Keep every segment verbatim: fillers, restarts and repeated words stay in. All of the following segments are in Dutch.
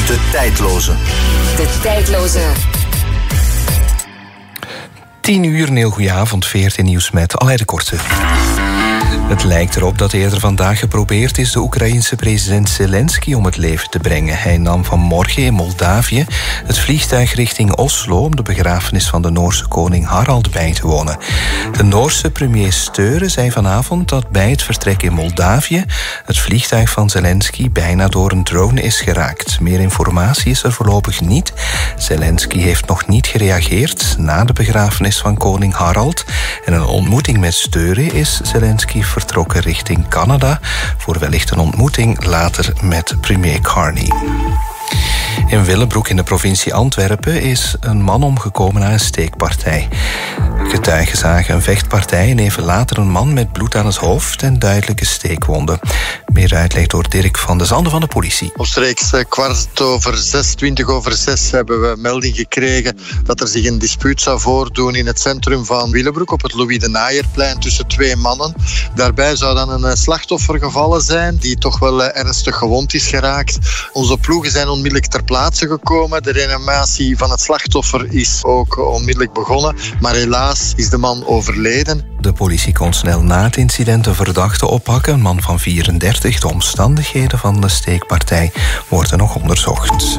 De tijdloze. De tijdloze. tien uur, een heel goeie avond, veertien nieuws met Alain de Korte. Het lijkt erop dat eerder vandaag geprobeerd is de Oekraïense president Zelensky om het leven te brengen. Hij nam vanmorgen in Moldavië het vliegtuig richting Oslo om de begrafenis van de Noorse koning Harald bij te wonen. De Noorse premier Støre zei vanavond dat bij het vertrek in Moldavië het vliegtuig van Zelensky bijna door een drone is geraakt. Meer informatie is er voorlopig niet. Zelensky heeft nog niet gereageerd. Na de begrafenis van koning Harald en een ontmoeting met Støre is Zelensky vertrokken richting Canada voor wellicht een ontmoeting later met premier Carney. In Willebroek in de provincie Antwerpen is een man omgekomen na een steekpartij. Getuigen zagen een vechtpartij en even later een man met bloed aan het hoofd en duidelijke steekwonden. Meer uitleg door Dirk van de Zanden van de politie. Omstreeks kwart over zes, twintig over zes hebben we melding gekregen dat er zich een dispuut zou voordoen in het centrum van Willebroek op het Louis de Naaierplein tussen twee mannen. Daarbij zou dan een slachtoffer gevallen zijn die toch wel ernstig gewond is geraakt. Onze ploegen zijn onmiddellijk ter plaatse gekomen. De reanimatie van het slachtoffer is ook onmiddellijk begonnen, maar helaas is de man overleden. De politie kon snel na het incident een verdachte oppakken, een man van vierendertig. De omstandigheden van de steekpartij worden nog onderzocht.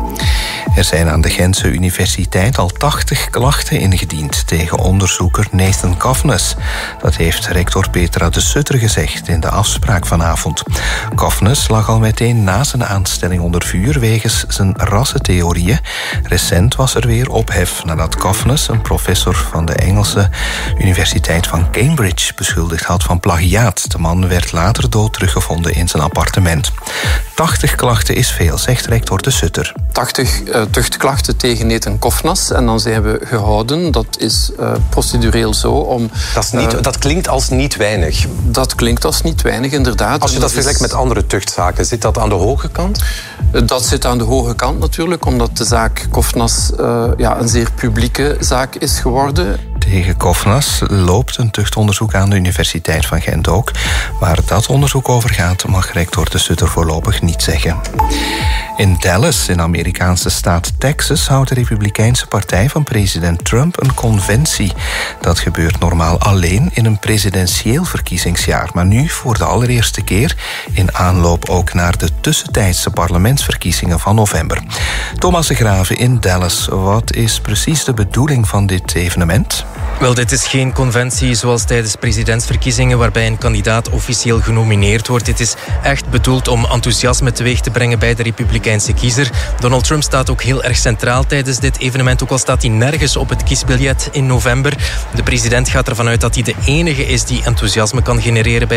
Er zijn aan de Gentse Universiteit al tachtig klachten ingediend tegen onderzoeker Nathan Kovnes. Dat heeft rector Petra de Sutter gezegd in de afspraak vanavond. Kovnes lag al meteen na zijn aanstelling onder vuur wegens zijn rassentheorieën. Recent was er weer ophef nadat Kovnes, een professor van de Engelse Universiteit van Cambridge, beschuldigd had van plagiaat. De man werd later dood teruggevonden in zijn appartement. tachtig klachten is veel, zegt rector de Sutter. tachtig uh, tuchtklachten tegen Nathan Kovnes en dan zijn we gehouden. Dat is uh, procedureel zo om... Dat, is niet, uh, dat klinkt als niet weinig. Dat klinkt als niet weinig, inderdaad. Als je dat, dat vergelijkt is... met andere tuchtzaken, zit dat aan de hoge kant? Uh, dat zit aan de hoge kant natuurlijk, omdat de zaak Kovnes uh, ja, een zeer publieke zaak is geworden. Tegen Kovnes loopt een tuchtonderzoek aan de Universiteit van Gent ook. Waar dat onderzoek over gaat, mag rector de Sutter voorlopig niet zeggen. In Dallas, in de Amerikaanse staat Texas, houdt de Republikeinse partij van president Trump een conventie. Dat gebeurt normaal alleen in een presidentieel verkiezingsjaar, maar nu voor de allereerste keer in aanloop ook naar de tussentijdse parlementsverkiezingen van november. Thomas de Graven in Dallas, wat is precies de bedoeling van dit evenement? Wel, dit is geen conventie zoals tijdens presidentsverkiezingen waarbij een kandidaat officieel genomineerd wordt. Dit is echt bedoeld om enthousiasme teweeg te brengen bij de Republikeinse kiezer. Donald Trump staat ook heel erg centraal tijdens dit evenement, ook al staat hij nergens op het kiesbiljet in november. De president gaat ervan uit dat hij de enige is die enthousiasme kan genereren bij